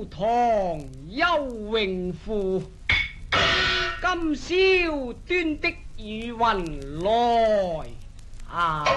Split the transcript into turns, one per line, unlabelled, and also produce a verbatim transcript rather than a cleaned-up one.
堂幽永賦，今宵端的雨雲來啊！